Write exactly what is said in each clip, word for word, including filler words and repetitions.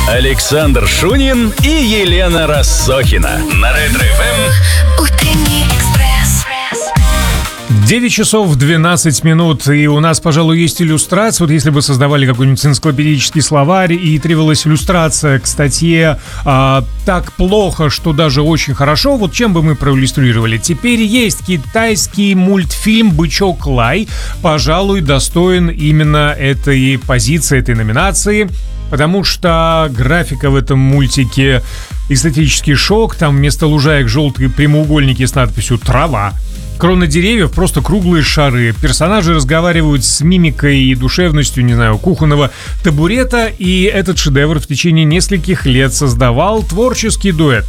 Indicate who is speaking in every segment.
Speaker 1: Александр Шунин и Елена Россохина на Ретро-эф эм.
Speaker 2: Утренний экспресс.
Speaker 3: девять часов двенадцать минут, и у нас, пожалуй, есть иллюстрация. Вот если бы создавали какой-нибудь энциклопедический словарь и требовалась иллюстрация к статье а, «Так плохо, что даже очень хорошо», вот чем бы мы проиллюстрировали? Теперь есть китайский мультфильм «Бычок Лай», пожалуй, достоин именно этой позиции, этой номинации, потому что графика в этом мультике эстетический шок. Там вместо лужаек желтые прямоугольники с надписью «Трава». Кроны деревьев просто круглые шары. Персонажи разговаривают с мимикой и душевностью, не знаю, кухонного табурета. И этот шедевр в течение нескольких лет создавал творческий дуэт.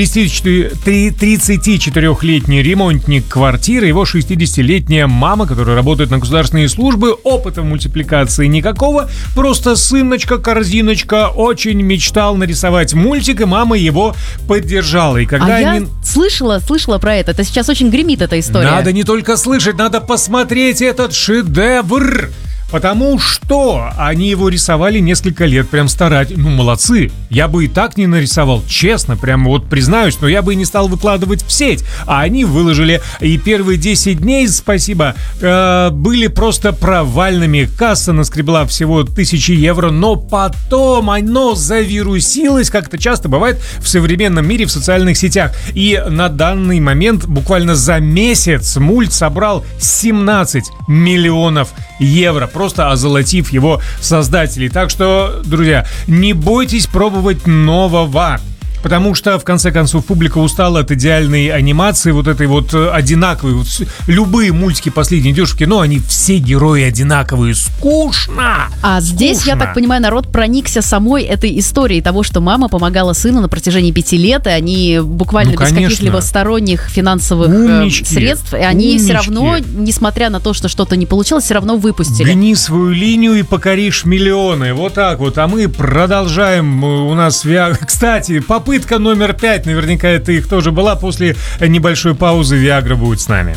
Speaker 3: тридцатичетырёхлетний ремонтник квартиры, его шестидесятилетняя мама, которая работает на государственные службы, опыта в мультипликации никакого, просто сыночка-корзиночка очень мечтал нарисовать мультик, и мама его поддержала. И когда
Speaker 4: а
Speaker 3: они...
Speaker 4: я слышала, слышала про это. Это сейчас очень гремит эта история.
Speaker 3: Надо не только слышать, надо посмотреть этот шедевр. Потому что они его рисовали несколько лет, прям старать. Ну, молодцы. Я бы и так не нарисовал, честно, прям вот признаюсь, но я бы и не стал выкладывать в сеть. А они выложили, и первые десять дней, спасибо, э, были просто провальными. Касса наскребла всего тысячи евро, но потом оно завирусилось, как это часто бывает в современном мире в социальных сетях. И на данный момент, буквально за месяц, мульт собрал семнадцать миллионов евро, просто озолотив его создателей. Так что, друзья, не бойтесь пробовать нового. Потому что, в конце концов, публика устала от идеальной анимации, вот этой вот одинаковой. Вот любые мультики последней дешевки, но они все герои одинаковые. Скучно!
Speaker 4: А здесь,
Speaker 3: Скучно.
Speaker 4: я так понимаю, народ проникся самой этой историей того, что мама помогала сыну на протяжении пяти лет, и они буквально
Speaker 3: Ну,
Speaker 4: без
Speaker 3: конечно.
Speaker 4: каких-либо сторонних финансовых э,
Speaker 3: Умнички.
Speaker 4: средств, и они
Speaker 3: Умнички.
Speaker 4: все равно, несмотря на то, что что-то не получилось, все равно выпустили.
Speaker 3: Гни свою линию и покоришь миллионы. Вот так вот. А мы продолжаем. У нас Виагра. Кстати, попытка номер пять. Наверняка это их тоже была. После небольшой паузы Виагра будет с нами.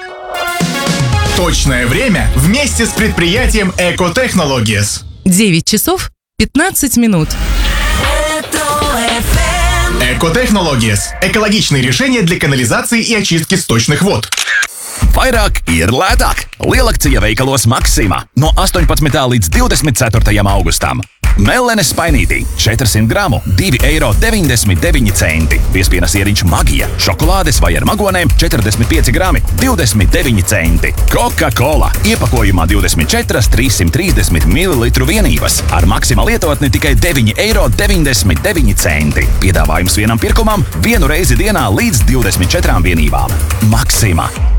Speaker 5: Точное время вместе с предприятием Eco Technologies.
Speaker 6: девять часов пятнадцать минут.
Speaker 5: Eco Technologies – экологичные решения для канализации и очистки сточных вод.
Speaker 7: Vairāk ir lētāk. Lielakcija veikalos Maxima no astoņpadsmitā līdz divdesmit ceturtajam augustam. Mellenes spainītī četrsimt gramu divi eiro deviņdesmit deviņi centi. Piespienas ieriņš Magija. Šokolādes vai ar magonēm četrdesmit pieci grami divdesmit deviņi centi. Coca-Cola iepakojumā divdesmit četras trīssimt trīsdesmit mililitru vienības. Ar Maxima lietotni tikai deviņi eiro deviņdesmit deviņi centi. Piedāvājums vienam pirkumam vienu reizi dienā līdz divdesmit četrām vienībām. Maxima.